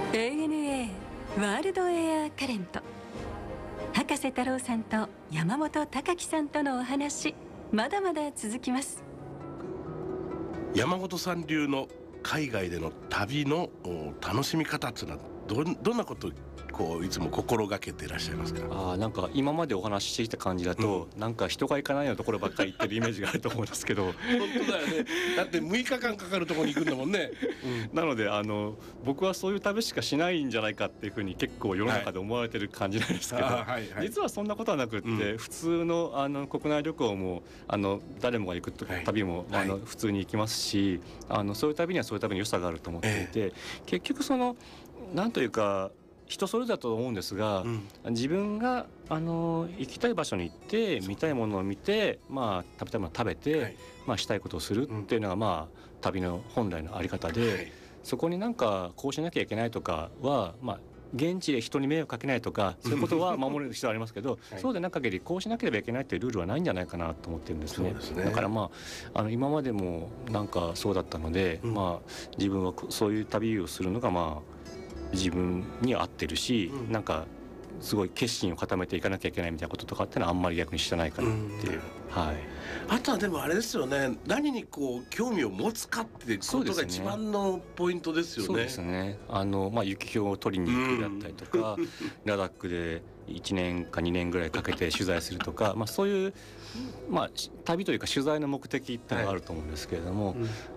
ANA ワールドエアカレント、博士太郎さんと山本貴樹さんとのお話、まだまだ続きます。 山本さん流の海外での旅の楽しみ方っていうのはどんなことをいつも心がけていらっしゃいますか？ なんか今までお話ししてきた感じだと、なんか人が行かないようなところばっかり行ってるイメージがあると思うんですけど本当だよね。だって6日間かかるところに行くんだもんね、 なので僕はそういう旅しかしないんじゃないかっていうふうに結構世の中で思われてる感じなんですけど、実はそんなことはなくって、普通の国内旅行も誰もが行く旅も、普通に行きますし、そういう旅にはそういう旅の良さがあると思っていて、結局なんというか人それぞれだと思うんですが、自分が行きたい場所に行って見たいものを見て、食べたいものを食べて、したいことをするっていうのが、旅の本来のあり方で、そこになんかこうしなきゃいけないとかは、現地で人に迷惑かけないとかそういうことは守る必要ありますけど、そうでな限りこうしなければいけないというルールはないんじゃないかなと思ってるんですね。だから今までもなんかそうだったので、自分はそういう旅をするのが自分に合ってるし、なんかすごい決心を固めていかなきゃいけないみたいなこととかっていうのはあんまり逆にしてないかなっていう、 あとはでもあれですよね、何に興味を持つかっていうことが一番のポイントですよね。 そうですね。雪氷を取りに行くだったりとか、ラダックで1年か2年ぐらいかけて取材するとか、そういう、旅というか取材の目的っていうのがあると思うんですけれども、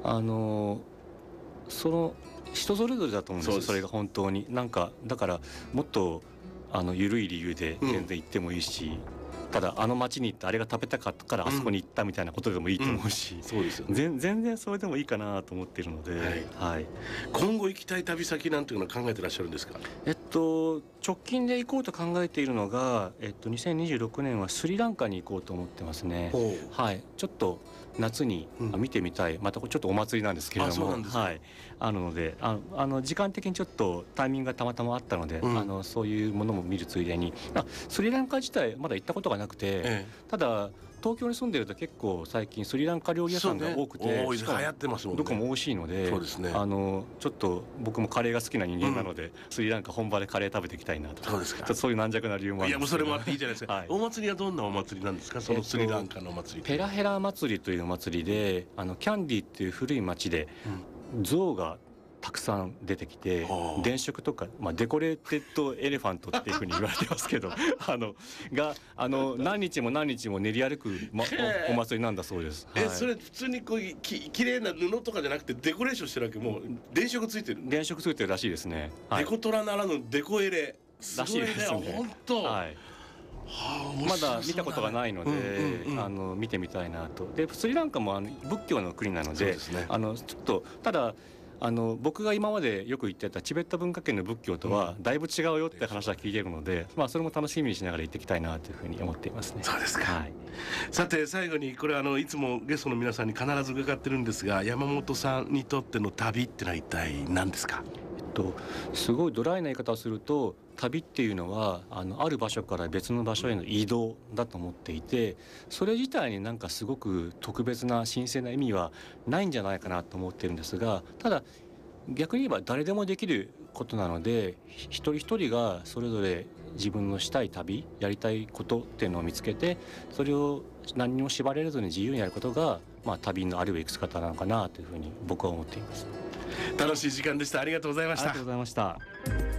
その人それぞれだと思うんですよ。それが本当にだからもっと緩い理由で全然行ってもいいし、ただ町に行ってあれが食べたかったからあそこに行ったみたいなことでもいいと思うし、 そうですよね。 全然それでもいいかなと思っているので、 今後行きたい旅先なんていうのは考えてらっしゃるんですか？ 直近で行こうと考えているのが、2026年はスリランカに行こうと思ってますね。ちょっと夏に見てみたい、またちょっとお祭りなんですけれども、あるので時間的にちょっとタイミングがたまたまあったので、そういうものも見るついでに、スリランカ自体まだ行ったことがなくて、ただ東京に住んでると結構最近スリランカ料理屋さんが多くて、 流行ってますもんね。 どこも美味しいので、ちょっと僕もカレーが好きな人間なので、スリランカ本場でカレー食べていきたいなと。 そうですか。 ちょっとそういう軟弱な理由もあるんですけど。 それもあっていいじゃないですか。お祭りはどんなお祭りなんですか？そのスリランカのお祭り。 ペラヘラ祭りというお祭りで、キャンディっていう古い町で象がたくさん出てきて、電飾とか、デコレーテッドエレファントっていうふうに言われてますけど何日も何日も練り歩く、お祭りなんだそうです。 それ普通にきれいな布とかじゃなくてデコレーションしてるわけ？もう電飾ついてる？ 電飾ついてるらしいですね。 デコトラならぬデコエレらしいですね。 本当。 まだ見たことがないので、見てみたいなと。でスリランカも仏教の国なので、ちょっとただ僕が今までよく言ってたチベット文化圏の仏教とはだいぶ違うよって話は聞いているので、それも楽しみにしながら行っていきたいなというふうに思っていますね。 そうですか。さて最後にこれいつもゲストの皆さんに必ず伺ってるんですが、山本さんにとっての旅ってのは一体何ですか？ すごいドライな言い方をすると、旅っていうのはある場所から別の場所への移動だと思っていて、それ自体になんかすごく特別な神聖な意味はないんじゃないかなと思ってるんですが、ただ逆に言えば誰でもできることなので、一人一人がそれぞれ自分のしたい旅、やりたいことっていうのを見つけて、それを何にも縛られずに自由にやることが、旅のあるべき姿なのかなというふうに僕は思っています。 楽しい時間でした。ありがとうございました。 ありがとうございました。